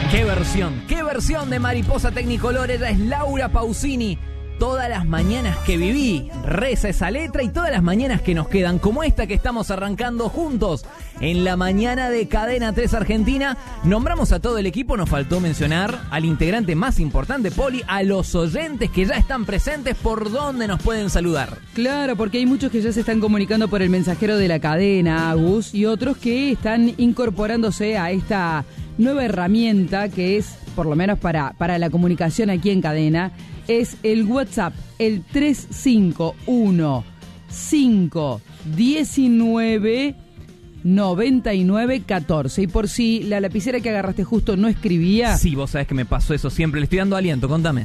Qué versión de Mariposa Tecnicolor. Ella es Laura Pausini. Todas las mañanas que viví, reza esa letra, y todas las mañanas que nos quedan, como esta que estamos arrancando juntos en la mañana de Cadena 3 Argentina. Nombramos a todo el equipo, nos faltó mencionar al integrante más importante, Poli, a los oyentes que ya están presentes. ¿Por dónde nos pueden saludar? Claro, porque hay muchos que ya se están comunicando por el mensajero de la cadena, Agus, y otros que están incorporándose a esta nueva herramienta que es, por lo menos para la comunicación aquí en Cadena, es el WhatsApp, el 351-519-9914. Y por si la lapicera que agarraste justo no escribía... Sí, vos sabés que me pasó eso siempre, le estoy dando aliento, contame.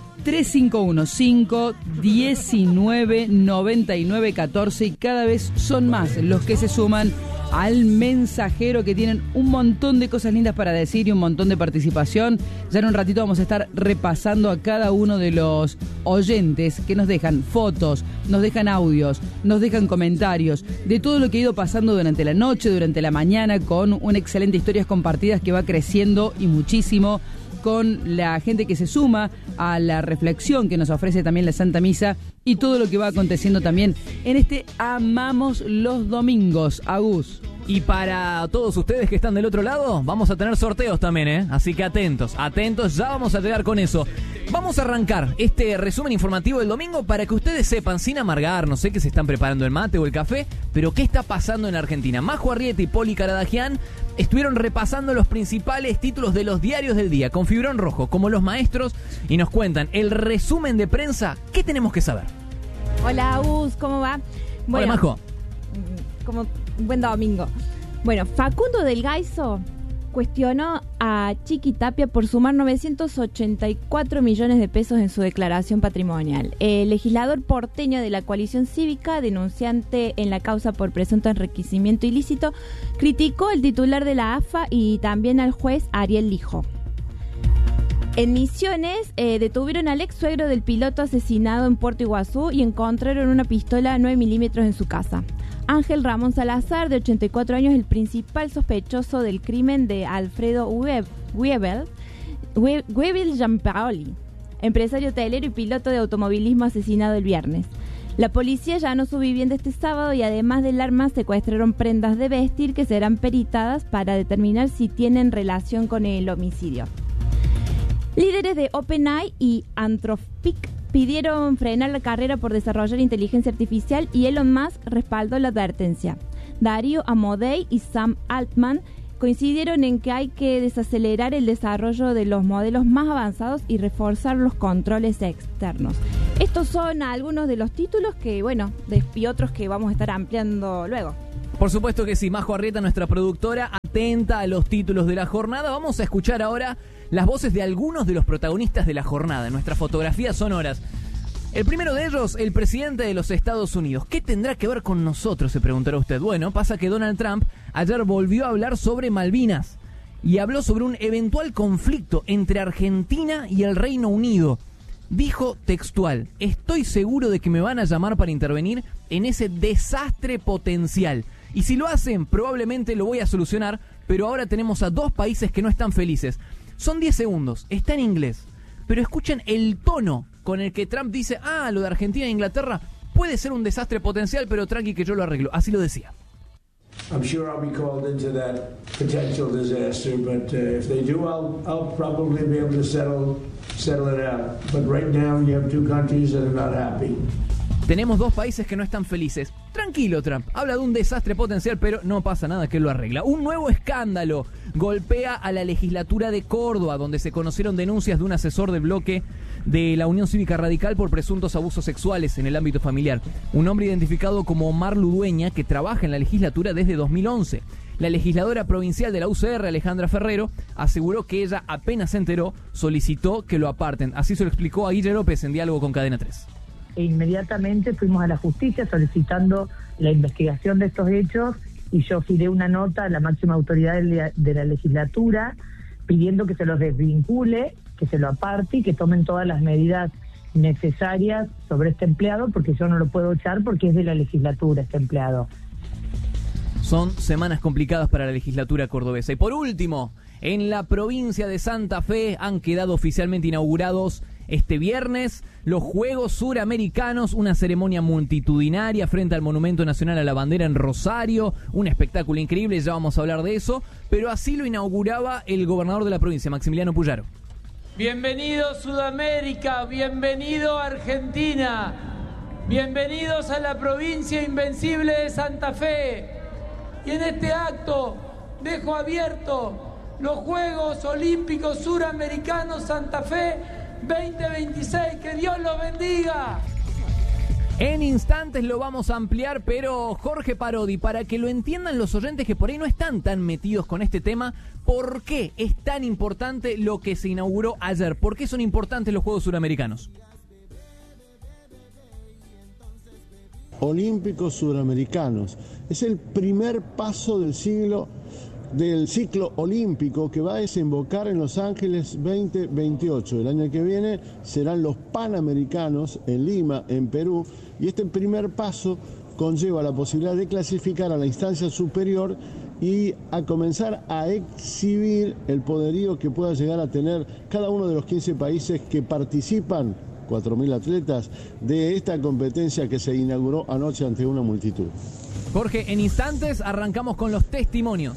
351-519-9914, y cada vez son más los que se suman al mensajero, que tienen un montón de cosas lindas para decir y un montón de participación. Ya en un ratito vamos a estar repasando a cada uno de los oyentes que nos dejan fotos, nos dejan audios, nos dejan comentarios de todo lo que ha ido pasando durante la noche, durante la mañana, con una excelente historias compartidas que va creciendo y muchísimo, con la gente que se suma a la reflexión que nos ofrece también la Santa Misa y todo lo que va aconteciendo también en este Amamos los Domingos, Agus. Y para todos ustedes que están del otro lado, vamos a tener sorteos también, ¿eh? Así que atentos, ya vamos a llegar con eso. Vamos a arrancar este resumen informativo del domingo para que ustedes sepan, sin amargar, no sé que se están preparando el mate o el café, pero qué está pasando en Argentina. Majo Arrieta y Poli Caradagian estuvieron repasando los principales títulos de los diarios del día, con fibrón rojo, como los maestros, y nos cuentan el resumen de prensa. ¿Qué tenemos que saber? Hola, Agus, ¿cómo va? Bueno, hola, Majo. Como buen domingo. Bueno, Facundo del Gaiso cuestionó a Chiqui Tapia por sumar 984 millones de pesos en su declaración patrimonial. El legislador porteño de la coalición cívica, denunciante en la causa por presunto enriquecimiento ilícito, criticó al titular de la AFA y también al juez Ariel Lijo. En Misiones detuvieron al ex suegro del piloto asesinado en Puerto Iguazú y encontraron una pistola 9 milímetros en su casa. Ángel Ramón Salazar, de 84 años, el principal sospechoso del crimen de Alfredo Wiebel Giampaoli, empresario hotelero y piloto de automovilismo asesinado el viernes. La policía allanó su vivienda este sábado y además del arma secuestraron prendas de vestir que serán peritadas para determinar si tienen relación con el homicidio. Líderes de OpenAI y Anthropic pidieron frenar la carrera por desarrollar inteligencia artificial y Elon Musk respaldó la advertencia. Darío Amodei y Sam Altman coincidieron en que hay que desacelerar el desarrollo de los modelos más avanzados y reforzar los controles externos. Estos son algunos de los títulos que, y otros que vamos a estar ampliando luego. Por supuesto que sí, Majo Arrieta, nuestra productora, atenta a los títulos de la jornada. Vamos a escuchar ahora las voces de algunos de los protagonistas de la jornada, nuestras fotografías sonoras. El primero de ellos, el presidente de los Estados Unidos. ¿Qué tendrá que ver con nosotros?, se preguntará usted. Bueno, pasa que Donald Trump ayer volvió a hablar sobre Malvinas y habló sobre un eventual conflicto entre Argentina y el Reino Unido. Dijo textual: estoy seguro de que me van a llamar para intervenir en ese desastre potencial. Y si lo hacen, probablemente lo voy a solucionar, pero ahora tenemos a dos países que no están felices. Son 10 segundos, está en inglés, pero escuchen el tono con el que Trump dice: lo de Argentina e Inglaterra puede ser un desastre potencial, pero tranqui que yo lo arreglo. Así lo decía. I'm sure I'll be called into that potential disaster, but if they do, I'll probably be able to settle it out. But right now you have two countries that are not happy. Tenemos dos países que no están felices. Tranquilo, Trump. Habla de un desastre potencial, pero no pasa nada, que él lo arregla. Un nuevo escándalo golpea a la legislatura de Córdoba, donde se conocieron denuncias de un asesor del bloque de la Unión Cívica Radical por presuntos abusos sexuales en el ámbito familiar. Un hombre identificado como Omar Ludueña, que trabaja en la legislatura desde 2011. La legisladora provincial de la UCR, Alejandra Ferrero, aseguró que ella apenas se enteró, solicitó que lo aparten. Así se lo explicó a Guille López en diálogo con Cadena 3. E inmediatamente fuimos a la justicia solicitando la investigación de estos hechos y yo giré una nota a la máxima autoridad de la legislatura pidiendo que se los desvincule, que se lo aparte y que tomen todas las medidas necesarias sobre este empleado, porque yo no lo puedo echar porque es de la legislatura este empleado. Son semanas complicadas para la legislatura cordobesa. Y por último, en la provincia de Santa Fe han quedado oficialmente inaugurados este viernes los Juegos Suramericanos, una ceremonia multitudinaria frente al Monumento Nacional a la Bandera en Rosario, un espectáculo increíble, ya vamos a hablar de eso, pero así lo inauguraba el gobernador de la provincia, Maximiliano Puyaro. Bienvenido Sudamérica, bienvenido Argentina, bienvenidos a la provincia invencible de Santa Fe. Y en este acto dejo abierto los Juegos Olímpicos Suramericanos Santa Fe 2026, que Dios los bendiga. En instantes lo vamos a ampliar, pero Jorge Parodi, para que lo entiendan los oyentes que por ahí no están tan metidos con este tema, ¿por qué es tan importante lo que se inauguró ayer? ¿Por qué son importantes los Juegos Suramericanos? Olímpicos Suramericanos. Es el primer paso del ciclo olímpico que va a desembocar en Los Ángeles 2028. El año que viene serán los Panamericanos en Lima, en Perú, y este primer paso conlleva la posibilidad de clasificar a la instancia superior y a comenzar a exhibir el poderío que pueda llegar a tener cada uno de los 15 países que participan, 4.000 atletas, de esta competencia que se inauguró anoche ante una multitud. Jorge, en instantes arrancamos con los testimonios.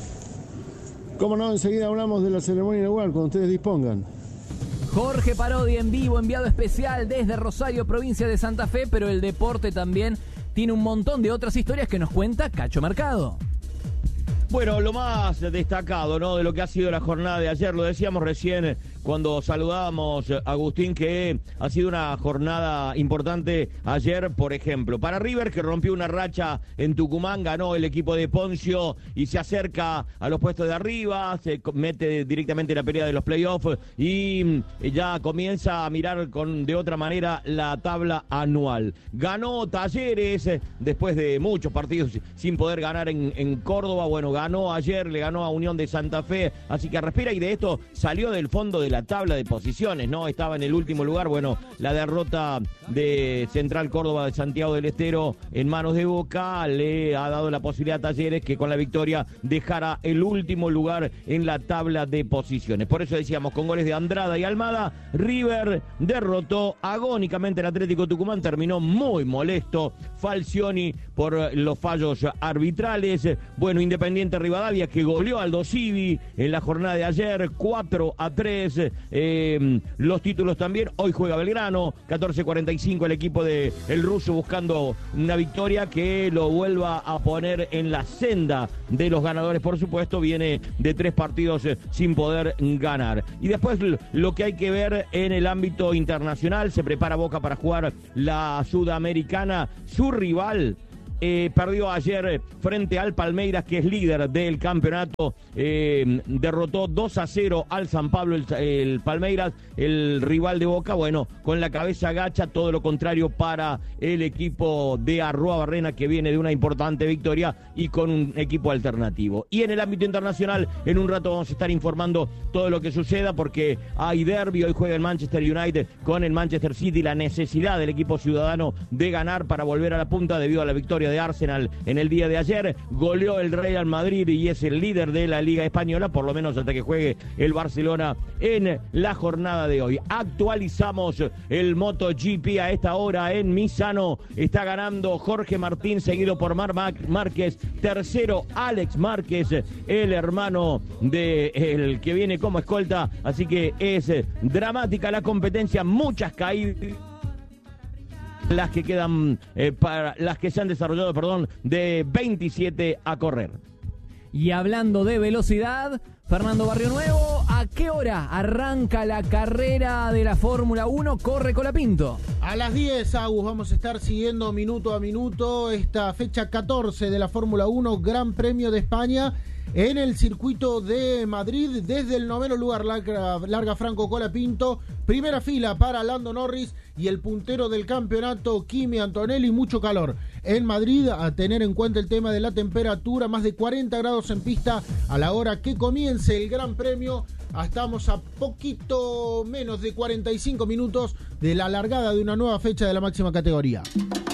Cómo no, enseguida hablamos de la ceremonia inaugural, cuando ustedes dispongan. Jorge Parodi en vivo, enviado especial desde Rosario, provincia de Santa Fe, pero el deporte también tiene un montón de otras historias que nos cuenta Cacho Mercado. Bueno, lo más destacado, ¿no?, de lo que ha sido la jornada de ayer, lo decíamos recién cuando saludábamos a Agustín, que ha sido una jornada importante ayer, por ejemplo. Para River, que rompió una racha en Tucumán, ganó el equipo de Poncio y se acerca a los puestos de arriba, se mete directamente en la pelea de los playoffs y ya comienza a mirar de otra manera la tabla anual. Ganó Talleres después de muchos partidos sin poder ganar en Córdoba. Bueno, ganó ayer, le ganó a Unión de Santa Fe, así que respira, y de esto salió del fondo de la tabla de posiciones, ¿no? Estaba en el último lugar. Bueno, la derrota de Central Córdoba de Santiago del Estero en manos de Boca le ha dado la posibilidad a Talleres que con la victoria dejara el último lugar en la tabla de posiciones. Por eso decíamos, con goles de Andrada y Almada, River derrotó agónicamente al Atlético Tucumán, terminó muy molesto Falcioni por los fallos arbitrales. Bueno, Independiente Rivadavia, que goleó al Aldo Civi en la jornada de ayer, 4-3. Los títulos también. Hoy juega Belgrano, 14:45, el equipo de el ruso buscando una victoria que lo vuelva a poner en la senda de los ganadores. Por supuesto, viene de 3 partidos sin poder ganar. Y después lo que hay que ver en el ámbito internacional: se prepara Boca para jugar la Sudamericana. Su rival perdió ayer frente al Palmeiras, que es líder del campeonato. Derrotó 2-0 al San Pablo el Palmeiras, el rival de Boca. Bueno, con la cabeza agacha, todo lo contrario para el equipo de Arrua Barrena, que viene de una importante victoria y con un equipo alternativo. Y en el ámbito internacional, en un rato vamos a estar informando todo lo que suceda, porque hay derbi. Hoy juega el Manchester United con el Manchester City, la necesidad del equipo ciudadano de ganar para volver a la punta debido a la victoria de Arsenal en el día de ayer. Goleó el Real Madrid y es el líder de la Liga Española, por lo menos hasta que juegue el Barcelona en la jornada de hoy. Actualizamos el MotoGP a esta hora en Misano. Está ganando Jorge Martín, seguido por Marc Márquez. Tercero, Alex Márquez, el hermano del que viene como escolta. Así que es dramática la competencia, muchas caídas las que quedan para las que se han desarrollado, de 27 a correr. Y hablando de velocidad, Fernando Barrionuevo, ¿a qué hora arranca la carrera de la Fórmula 1? Corre Colapinto. A las 10, Agus, vamos a estar siguiendo minuto a minuto esta fecha 14 de la Fórmula 1, Gran Premio de España, en el circuito de Madrid. Desde el 9º lugar larga Franco Colapinto, primera fila para Lando Norris y el puntero del campeonato Kimi Antonelli. Mucho calor en Madrid, a tener en cuenta el tema de la temperatura, más de 40 grados en pista a la hora que comience el Gran Premio. Estamos a poquito menos de 45 minutos de la largada de una nueva fecha de la máxima categoría.